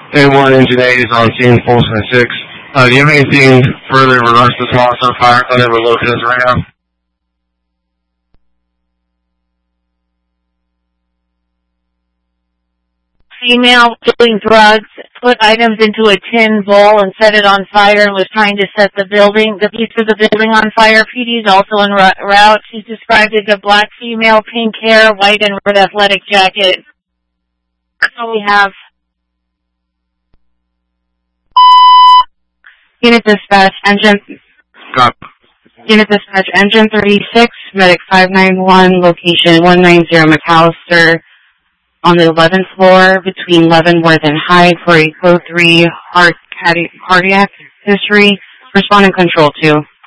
A1 Engine 8 is on scene, Folsom 6. Do you have anything further in regards to the small cell fire that we're located as right now? Female doing drugs, put items into a tin bowl and set it on fire and was trying to set the piece of the building on fire. PD is also en route. She's described as a black female, pink hair, white and red athletic jacket. That's all we have. Unit dispatch, engine. Got it. Unit dispatch, engine 36, medic 591, location 190 McAllister. On the 11th floor between Leavenworth and Hyde for a code 3 cardiac history. Responding control 2.